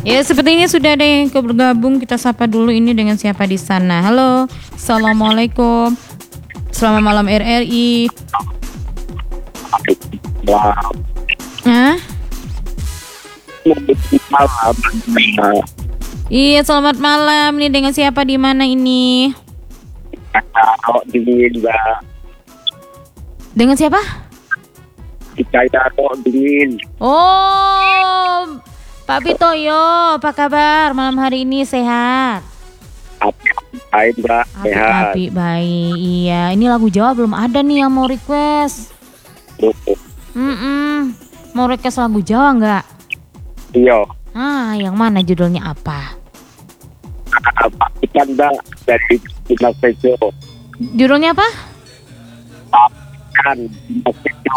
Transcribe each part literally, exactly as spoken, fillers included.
Ya, sepertinya sudah ada yang bergabung. Kita sapa dulu ini dengan siapa di sana. Halo, assalamualaikum. Selamat malam R R I. Wow. Hah? Malam. Iya, selamat malam. Ini dengan siapa di mana ini? Kalau dingin, Mbak. Dengan siapa? Kita kok dingin. Oh, Pak Pitoyo, apa kabar malam hari ini? Sehat? Baik, Mbak. Sehat. Api baik. Iya, ini lagu Jawa belum ada nih yang mau request. Mm-mm. Mau request lagu Jawa nggak? Iya. Ah, yang mana judulnya apa? Pak Ikan, Mbak, dari Dimas Tejo. Judulnya apa? Pak Ikan, Dimas Tejo.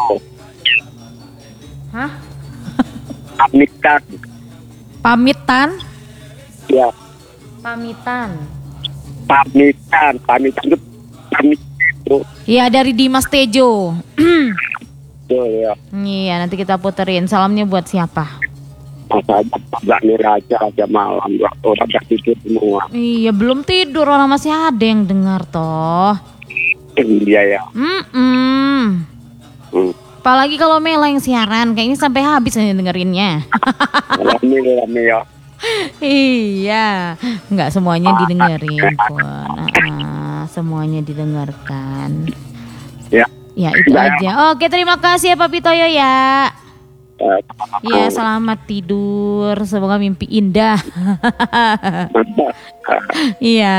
Hah? Pamitan. Pamitan? Ya, Pamitan. pamitan. Pamitan itu pamit itu. Iya, dari Dimas Tejo. Tuh, ya. Iya, nanti kita puterin. Salamnya buat siapa? Masa Mbak Niraja aja malam, Mbak. Orang udah tidur semua. Iya, belum tidur, orang masih ada yang dengar toh. Iya, ya. Mm-mm. Hmm. Apalagi kalau Mela yang siaran, kayaknya sampai habis nih dengerinnya. Rame, rame ya. Iya, nggak semuanya didengerin pun. Uh, semuanya didengarkan. Ya. Ya itu aja. Oke, terima kasih ya Pak Pitoyo ya. Ya, selamat tidur. Semoga mimpi indah. Iya.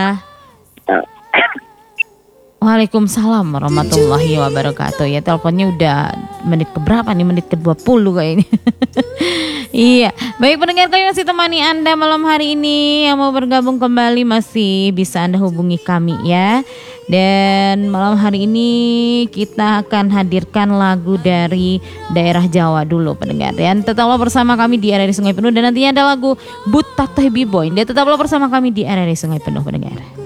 Waalaikumsalam warahmatullahi wabarakatuh. Ya, teleponnya udah menit keberapa nih? Menit ke dua puluh kayaknya. Iya. Baik pendengar, kami masih temani Anda malam hari ini. Yang mau bergabung kembali masih bisa Anda hubungi kami ya. Dan malam hari ini kita akan hadirkan lagu dari daerah Jawa dulu pendengar. Dan tetaplah bersama kami di R R I Sungai Penuh. Dan nantinya ada lagu Buta Teh Biboy. Dan tetaplah bersama kami di R R I Sungai Penuh pendengar.